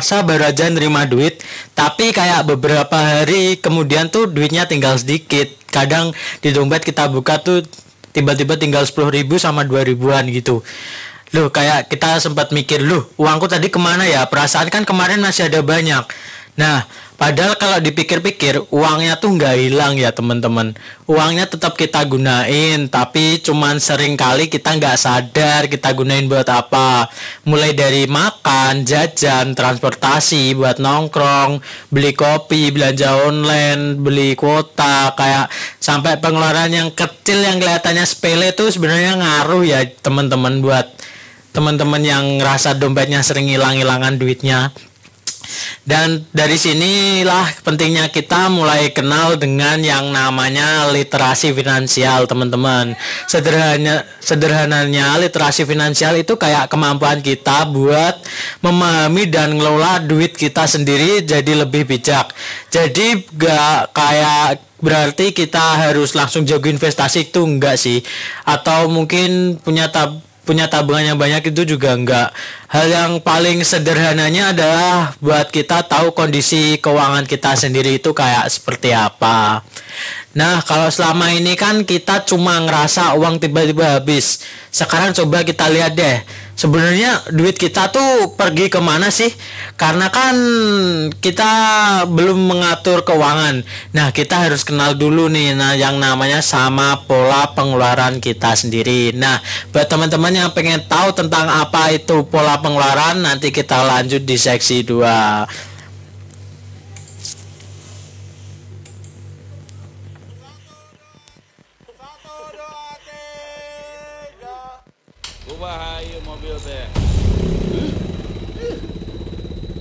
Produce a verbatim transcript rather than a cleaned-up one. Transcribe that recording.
ngerasa baru aja nerima duit, tapi kayak beberapa hari kemudian tuh duitnya tinggal sedikit. Kadang di dompet kita buka tuh tiba-tiba tinggal sepuluh ribu sama dua ribuan gitu. Loh, kayak kita sempat mikir, loh uangku tadi kemana ya? Perasaan kan kemarin masih ada banyak. Nah, padahal kalau dipikir-pikir uangnya tuh nggak hilang ya teman-teman. Uangnya tetap kita gunain, tapi cuman sering kali kita nggak sadar kita gunain buat apa. Mulai dari makan, jajan, transportasi, buat nongkrong, beli kopi, belanja online, beli kuota, kayak sampai pengeluaran yang kecil yang kelihatannya sepele tuh sebenarnya ngaruh ya teman-teman, buat teman-teman yang ngerasa dompetnya sering hilang-hilangan duitnya. Dan dari sinilah pentingnya kita mulai kenal dengan yang namanya literasi finansial, teman-teman. Sederhana sederhananya literasi finansial itu kayak kemampuan kita buat memahami dan ngelola duit kita sendiri jadi lebih bijak. Jadi gak kayak berarti kita harus langsung jago investasi, itu enggak sih. Atau mungkin punya tab punya tabungan yang banyak, itu juga enggak. Hal yang paling sederhananya adalah buat kita tahu kondisi keuangan kita sendiri itu kayak seperti apa. Nah, kalau selama ini kan kita cuma ngerasa uang tiba-tiba habis. Sekarang coba kita lihat deh, sebenarnya duit kita tuh pergi kemana sih? Karena kan kita belum mengatur keuangan. Nah, kita harus kenal dulu nih nah yang namanya sama pola pengeluaran kita sendiri. Nah, buat teman-teman yang pengen tahu tentang apa itu pola pengeluaran, nanti kita lanjut di seksi dua.